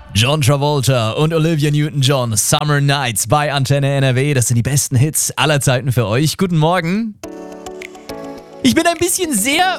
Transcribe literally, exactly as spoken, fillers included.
John Travolta und Olivia Newton-John, Summer Nights bei Antenne N R W. Das sind die besten Hits aller Zeiten für euch. Guten Morgen. Ich bin ein bisschen sehr